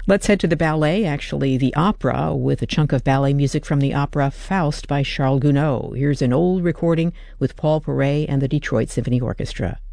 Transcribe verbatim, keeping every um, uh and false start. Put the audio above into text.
Let's head to the ballet, actually the opera, with a chunk of ballet music from the opera Faust by Charles Gounod. Here's an old recording with Paul Paray and the Detroit Symphony Orchestra.